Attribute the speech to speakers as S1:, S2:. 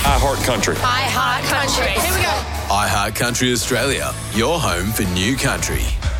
S1: I Heart Country.
S2: I Heart Country. Here we go.
S3: I Heart Country Australia, your home for new country.